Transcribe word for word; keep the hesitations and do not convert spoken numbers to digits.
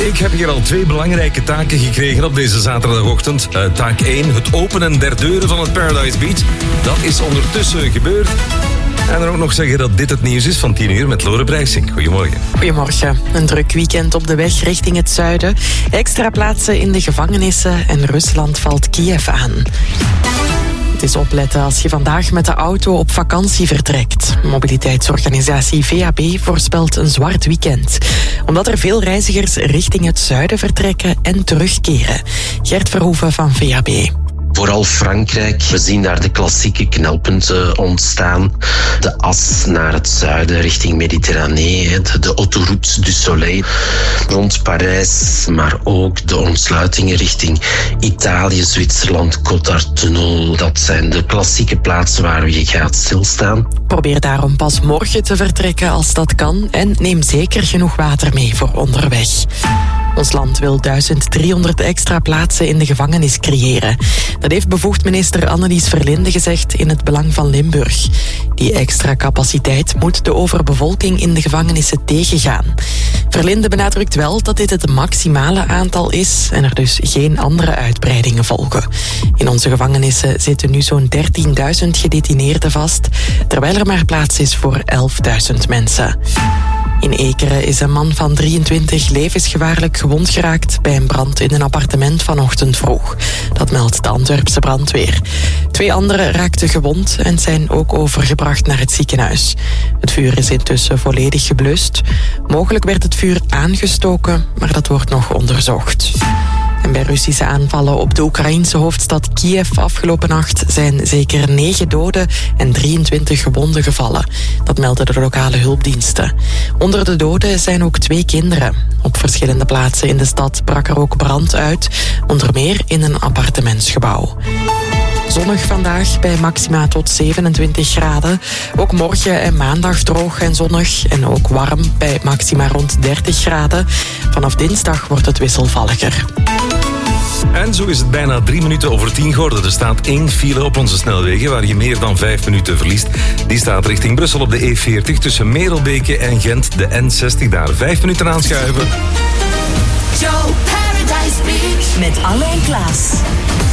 Ik heb hier al twee belangrijke taken gekregen op deze zaterdagochtend. Uh, taak één, het openen der deuren van het Paradise Beach. Dat is ondertussen gebeurd. En dan ook nog zeggen dat dit het nieuws is van tien uur met Lore Brijsink. Goedemorgen. Goedemorgen. Een druk weekend op de weg richting het zuiden. Extra plaatsen in de gevangenissen en Rusland valt Kiev aan. Het is opletten als je vandaag met de auto op vakantie vertrekt. Mobiliteitsorganisatie V A B voorspelt een zwart weekend. Omdat er veel reizigers richting het zuiden vertrekken en terugkeren. Gert Verhoeven van V A B. Vooral Frankrijk, we zien daar de klassieke knelpunten ontstaan. De as naar het zuiden, richting Mediterranee, de, de autoroute du Soleil rond Parijs, maar ook de ontsluitingen richting Italië, Zwitserland, Côte d'Artunnel. Dat zijn de klassieke plaatsen waar je gaat stilstaan. Probeer daarom pas morgen te vertrekken als dat kan en neem zeker genoeg water mee voor onderweg. Ons land wil duizend driehonderd extra plaatsen in de gevangenis creëren. Dat heeft bevoegd minister Annelies Verlinde gezegd in het belang van Limburg. Die extra capaciteit moet de overbevolking in de gevangenissen tegengaan. Verlinde benadrukt wel dat dit het maximale aantal is en er dus geen andere uitbreidingen volgen. In onze gevangenissen zitten nu zo'n dertienduizend gedetineerden vast, terwijl er maar plaats is voor elfduizend mensen. In Ekeren is een man van drieëntwintig levensgevaarlijk gewond geraakt bij een brand in een appartement vanochtend vroeg. Dat meldt de Antwerpse brandweer. Twee anderen raakten gewond en zijn ook overgebracht naar het ziekenhuis. Het vuur is intussen volledig geblust. Mogelijk werd het vuur aangestoken, maar dat wordt nog onderzocht. En bij Russische aanvallen op de Oekraïense hoofdstad Kiev afgelopen nacht zijn zeker negen doden en drieëntwintig gewonden gevallen. Dat melden de lokale hulpdiensten. Onder de doden zijn ook twee kinderen. Op verschillende plaatsen in de stad brak er ook brand uit, onder meer in een appartementsgebouw. Zonnig vandaag bij maxima tot zevenentwintig graden. Ook morgen en maandag droog en zonnig en ook warm bij maxima rond dertig graden. Vanaf dinsdag wordt het wisselvalliger. En zo is het bijna drie minuten over tien geworden. Er staat één file op onze snelwegen waar je meer dan vijf minuten verliest. Die staat richting Brussel op de E veertig tussen Merelbeke en Gent. De N zestig daar vijf minuten aanschuiven. Joe Paradise Beach met Alle en Klaas.